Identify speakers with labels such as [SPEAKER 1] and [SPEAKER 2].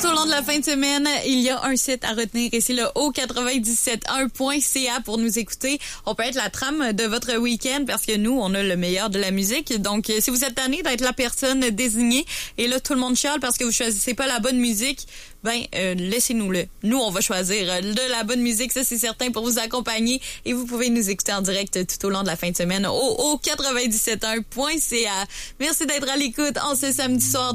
[SPEAKER 1] Tout au long de la fin de semaine, il y a un site à retenir et c'est le o971.ca pour nous écouter. On peut être la trame de votre week-end parce que nous, on a le meilleur de la musique. Donc, si vous êtes tanné d'être la personne désignée et là, tout le monde chiale parce que vous choisissez pas la bonne musique, laissez-nous-le. Nous, on va choisir de la bonne musique, ça c'est certain, pour vous accompagner et vous pouvez nous écouter en direct tout au long de la fin de semaine au o971.ca. Merci d'être à l'écoute en ce samedi soir.